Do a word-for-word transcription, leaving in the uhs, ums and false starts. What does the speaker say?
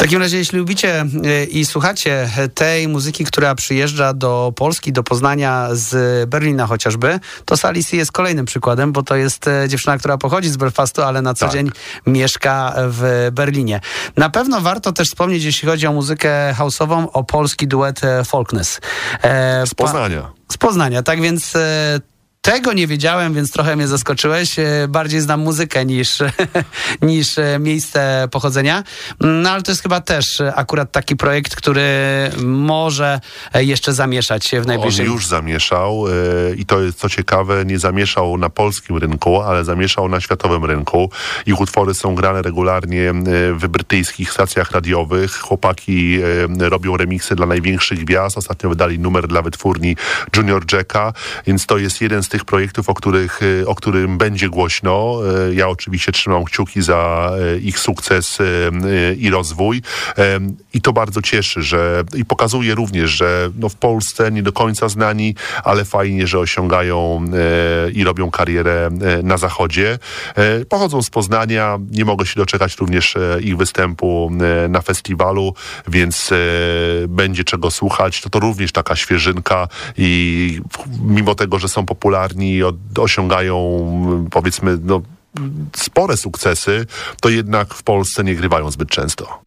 takim razie, jeśli lubicie i słuchacie tej muzyki, która przyjeżdża do Polski, do Poznania z Berlina chociażby, to Sally C jest kolejnym przykładem, bo to jest dziewczyna, która pochodzi z Belfastu, ale na co tak. dzień mieszka w Berlinie. Na pewno warto też wspomnieć, jeśli chodzi o muzykę house'ową, o polski duet Folkness. Z Poznania. Z Poznania, tak więc tego nie wiedziałem, więc trochę mnie zaskoczyłeś. Bardziej znam muzykę niż, niż miejsce pochodzenia. No ale to jest chyba też akurat taki projekt, który może jeszcze zamieszać w najbliższym... On już zamieszał i to jest co ciekawe, nie zamieszał na polskim rynku, ale zamieszał na światowym rynku. Ich utwory są grane regularnie w brytyjskich stacjach radiowych. Chłopaki robią remiksy dla największych gwiazd. Ostatnio wydali numer dla wytwórni Junior Jacka, więc to jest jeden z tych projektów, o, których, o którym będzie głośno. Ja oczywiście trzymam kciuki za ich sukces i rozwój. I to bardzo cieszy, że i pokazuje również, że no w Polsce nie do końca znani, ale fajnie, że osiągają i robią karierę na zachodzie. Pochodzą z Poznania. Nie mogę się doczekać również ich występu na festiwalu, więc będzie czego słuchać. To to również taka świeżynka i mimo tego, że są popularni, osiągają, powiedzmy, no, spore sukcesy, to jednak w Polsce nie grywają zbyt często.